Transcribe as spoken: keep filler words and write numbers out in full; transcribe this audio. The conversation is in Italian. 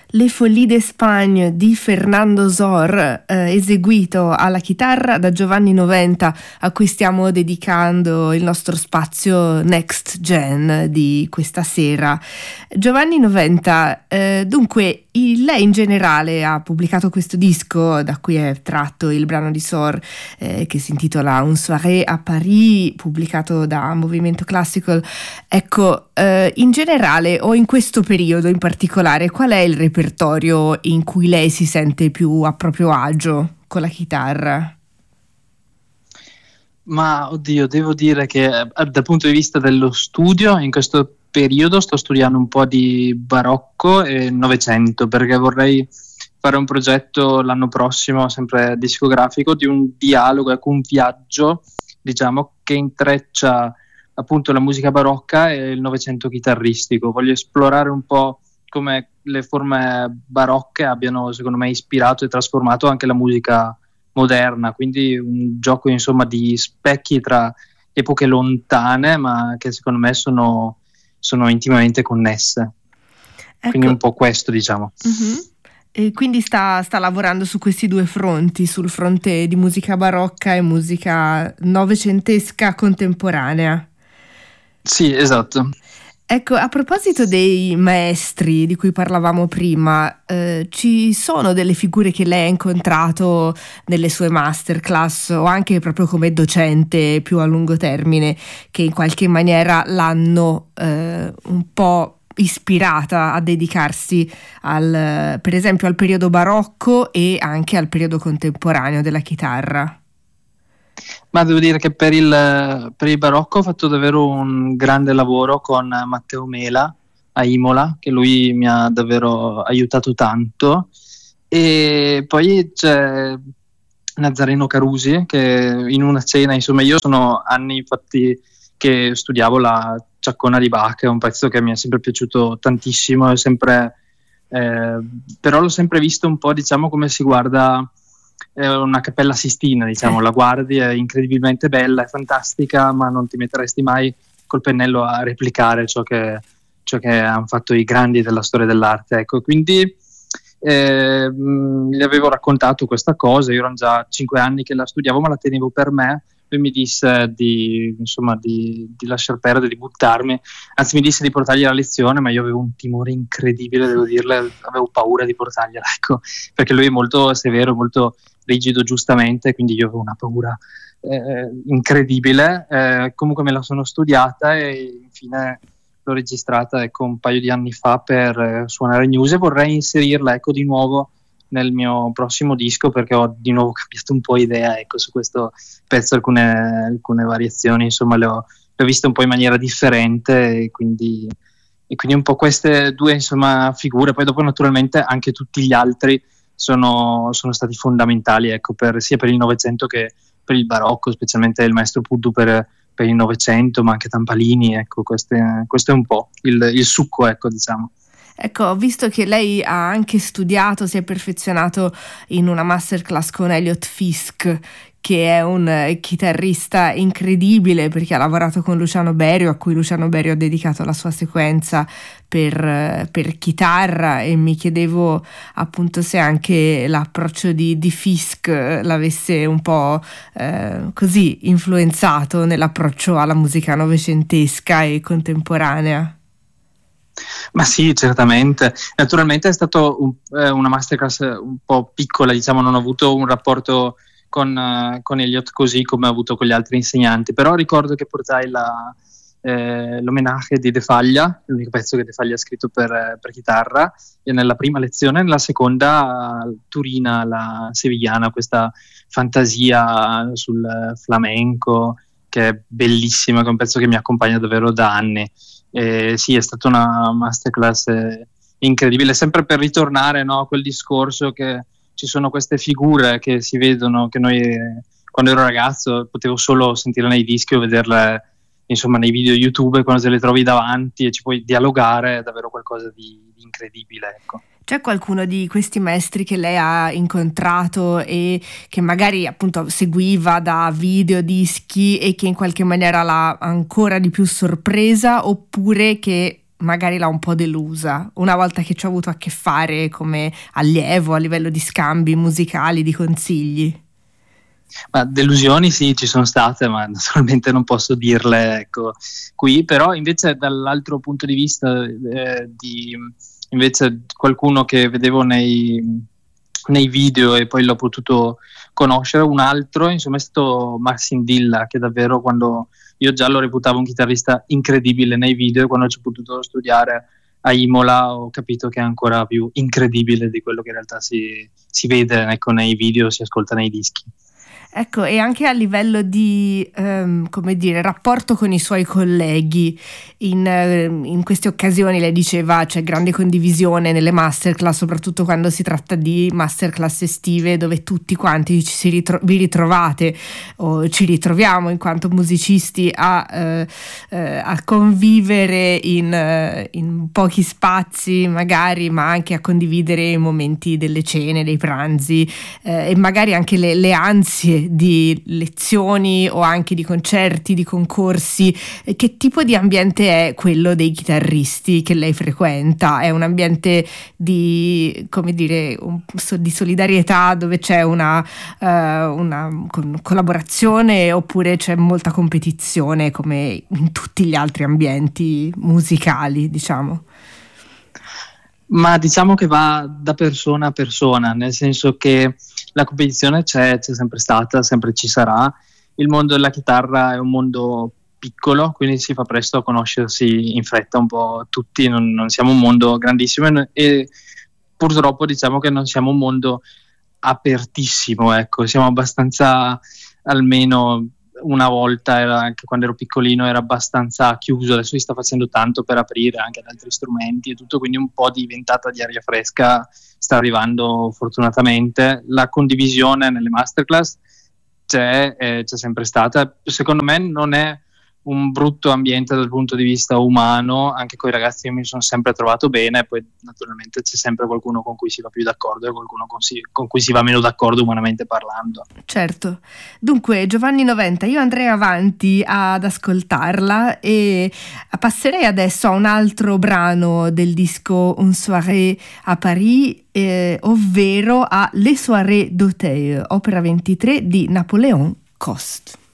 Le Folies d'Espagne di Fernando Sor, eh, eseguito alla chitarra da Giovanni Noventa, a cui stiamo dedicando il nostro spazio Next Gen di questa sera. Giovanni Noventa, eh, dunque, il, lei in generale ha pubblicato questo disco da cui è tratto il brano di Sor, eh, che si intitola Un soirée à Paris, pubblicato da Movimento Classical. Ecco, eh, in generale o in questo periodo in particolare, qual è il repertorio in cui lei si sente più a proprio agio con la chitarra? Ma oddio, devo dire che eh, dal punto di vista dello studio, in questo periodo sto studiando un po' di barocco e novecento, perché vorrei fare un progetto l'anno prossimo, sempre discografico, di un dialogo, ecco, un viaggio, diciamo, che intreccia appunto la musica barocca e il novecento chitarristico. Voglio esplorare un po' come le forme barocche abbiano, secondo me, ispirato e trasformato anche la musica moderna, quindi un gioco, insomma, di specchi tra epoche lontane, ma che secondo me sono, sono intimamente connesse. Ecco. Quindi un po' questo, diciamo. Mm-hmm. E quindi sta, sta lavorando su questi due fronti, sul fronte di musica barocca e musica novecentesca contemporanea. Sì, esatto. Ecco, a proposito dei maestri di cui parlavamo prima, eh, ci sono delle figure che lei ha incontrato nelle sue masterclass o anche proprio come docente più a lungo termine, che in qualche maniera l'hanno eh, un po' ispirata a dedicarsi al, per esempio, al periodo barocco e anche al periodo contemporaneo della chitarra? Ma devo dire che per il, per il barocco ho fatto davvero un grande lavoro con Matteo Mela a Imola, che lui mi ha davvero aiutato tanto, e poi c'è Nazareno Carusi, che in una cena, insomma, io sono anni infatti che studiavo la Ciaccona di Bach, è un pezzo che mi è sempre piaciuto tantissimo, è sempre, eh, però l'ho sempre visto un po', diciamo, come si guarda una Cappella Sistina, diciamo, la guardi, è incredibilmente bella, è fantastica, ma non ti metteresti mai col pennello a replicare ciò che, ciò che hanno fatto i grandi della storia dell'arte, ecco. Quindi eh, gli avevo raccontato questa cosa, io erano già cinque anni che la studiavo, ma la tenevo per me. Lui mi disse di, insomma, di, di lasciar perdere, di buttarmi, anzi mi disse di portargli la lezione, ma io avevo un timore incredibile, devo dirle, avevo paura di portargliela, ecco, perché lui è molto severo, molto rigido, giustamente, quindi io avevo una paura eh, incredibile. Eh, comunque me la sono studiata e infine l'ho registrata, ecco, un paio di anni fa per eh, suonare news, e vorrei inserirla, ecco, di nuovo nel mio prossimo disco, perché ho di nuovo cambiato un po' idea, ecco, su questo pezzo, alcune, alcune variazioni, insomma, le ho, le ho viste un po' in maniera differente, e quindi, e quindi un po' queste due, insomma, figure. Poi dopo naturalmente anche tutti gli altri sono, sono stati fondamentali, ecco, per, sia per il Novecento che per il Barocco, specialmente il maestro Puddu per, per il Novecento, ma anche Tampalini, ecco, queste, questo è un po' il, il succo, ecco, diciamo. Ecco, ho visto che lei ha anche studiato, si è perfezionato in una masterclass con Elliot Fisk, che è un chitarrista incredibile, perché ha lavorato con Luciano Berio, a cui Luciano Berio ha dedicato la sua sequenza per, per chitarra, e mi chiedevo appunto se anche l'approccio di, di Fisk l'avesse un po' eh, così influenzato nell'approccio alla musica novecentesca e contemporanea. Ma sì, certamente. Naturalmente è stato un, eh, una masterclass un po' piccola, diciamo, non ho avuto un rapporto con, uh, con Elliot così come ho avuto con gli altri insegnanti, però ricordo che portai la, eh, l'omenage di De Faglia, l'unico pezzo che De Faglia ha scritto per, per chitarra, e nella prima lezione, nella seconda Turina, la sevigliana, questa fantasia sul flamenco che è bellissima, che è un pezzo che mi accompagna davvero da anni. Eh, sì, è stata una masterclass eh, incredibile, sempre per ritornare, no, a quel discorso che ci sono queste figure che si vedono, che noi eh, quando ero ragazzo potevo solo sentire nei dischi o vederle, insomma, nei video YouTube, quando te le trovi davanti e ci puoi dialogare, è davvero qualcosa di, di incredibile, ecco. C'è qualcuno di questi maestri che lei ha incontrato e che magari appunto seguiva da video, dischi, e che in qualche maniera l'ha ancora di più sorpresa, oppure che magari l'ha un po' delusa una volta che ci ho avuto a che fare come allievo a livello di scambi musicali, di consigli? Ma delusioni sì, ci sono state, ma naturalmente non posso dirle, ecco, qui. Però invece dall'altro punto di vista eh, di invece qualcuno che vedevo nei, nei video e poi l'ho potuto conoscere, un altro insomma è stato Marcin Dilla, che davvero, quando io già lo reputavo un chitarrista incredibile nei video, e quando ci ho potuto studiare a Imola ho capito che è ancora più incredibile di quello che in realtà si, si vede, ecco, nei video, si ascolta nei dischi. Ecco, e anche a livello di, ehm, come dire, rapporto con i suoi colleghi, in, eh, in queste occasioni lei diceva c'è grande condivisione nelle masterclass, soprattutto quando si tratta di masterclass estive dove tutti quanti ci si ritro- vi ritrovate o ci ritroviamo in quanto musicisti a, eh, eh, a convivere in, eh, in pochi spazi magari, ma anche a condividere i momenti delle cene, dei pranzi, eh, e magari anche le, le ansie di lezioni o anche di concerti, di concorsi. Che tipo di ambiente è quello dei chitarristi che lei frequenta? È un ambiente di, come dire, un, di solidarietà dove c'è una, uh, una con, collaborazione, oppure c'è molta competizione come in tutti gli altri ambienti musicali, diciamo? Ma diciamo che va da persona a persona, nel senso che la competizione c'è, c'è sempre stata, sempre ci sarà. Il mondo della chitarra è un mondo piccolo, quindi si fa presto a conoscersi in fretta un po' tutti, non, non siamo un mondo grandissimo e, e purtroppo diciamo che non siamo un mondo apertissimo, ecco, siamo abbastanza, almeno una volta, era, anche quando ero piccolino, era abbastanza chiuso. Adesso si sta facendo tanto per aprire anche ad altri strumenti e tutto, quindi un po' di ventata di aria fresca sta arrivando fortunatamente. La condivisione nelle masterclass c'è, eh, c'è sempre stata. Secondo me non è un brutto ambiente dal punto di vista umano, anche con i ragazzi io mi sono sempre trovato bene, poi naturalmente c'è sempre qualcuno con cui si va più d'accordo e qualcuno con, si, con cui si va meno d'accordo umanamente parlando. Certo. Dunque Giovanni Noventa, io andrei avanti ad ascoltarla e passerei adesso a un altro brano del disco Un soirée à Paris, eh, ovvero a Les soirées d'Auteuil, opera ventitré di Napoléon Coste.